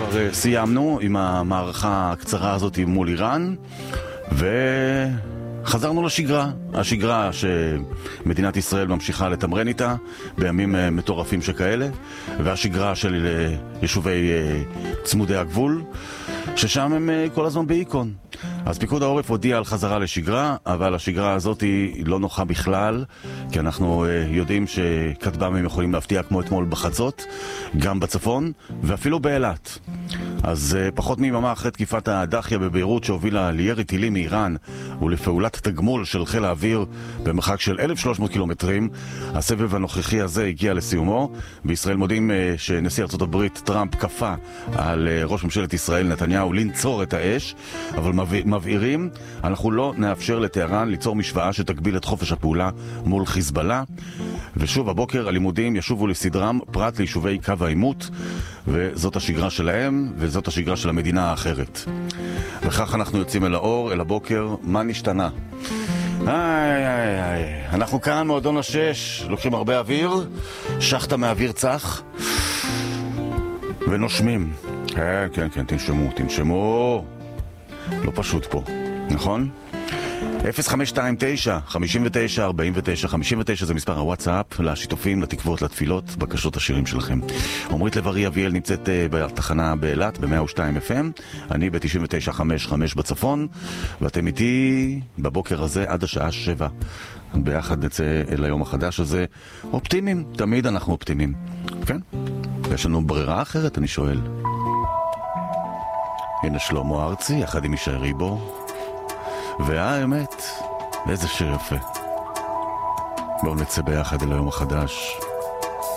כבר סיימנו עם המערכה הקצרה הזאת מול איראן, וחזרנו לשגרה. השגרה שמדינת ישראל ממשיכה לתמרן איתה בימים מטורפים שכאלה, והשגרה של יישובי צמודי הגבול, ששם הם כל הזמן באיקון. אז פיקוד העורף הודיע על חזרה לשגרה, אבל השגרה הזאת היא לא נוחה בכלל, כי אנחנו יודעים שכטב"מים יכולים להפתיע כמו אתמול בחצות, גם בצפון ואפילו באילת. אז פחות מיממה אחרי תקיפת הדחיה בביירות שהובילה לירי טילים מאיראן ולפעולת תגמול של חיל האוויר במרחק של 1,300 קילומטרים, הסבב הנוכחי הזה הגיע לסיומו. בישראל מודים שנשיא ארצות הברית טראמפ כפה על ראש ממשלת ישראל נתניהו לנצור את האש, אבל מבהירים, אנחנו לא נאפשר לטהרן ליצור משוואה שתגביל את חופש הפעולה מול חיזבאללה. ושוב הבוקר הלימודים ישובו לסדרם פרט ליישובי קו העימות, וזאת השגרה שלהם וזאת השגרה של המדינה האחרת. וכך אנחנו יוצאים אל האור, אל הבוקר. מה נשתנה? אנחנו כאן מועדון השש, לוקחים הרבה אוויר, שחטה מאוויר צח ונושמים. כן, תנשמו. לא פשוט פה, נכון? 0529 59 49 59 זה מספר הוואטסאפ לשיתופים, לתקוות, לתפילות, בקשות השירים שלכם. עומרית לב-ארי אביאל נמצאת בתחנה באילת ב-102 FM, אני ב-99.55 בצפון, ואתם איתי בבוקר הזה עד השעה 7. ביחד נצא אל היום החדש הזה אופטימיים, תמיד אנחנו אופטימיים. כן? יש לנו ברירה אחרת, אני שואל. הנה שלמה ארצי יחד עם ישי ריבו, והאמת, איזה שיר יפה. בואו נצא ביחד אל היום החדש.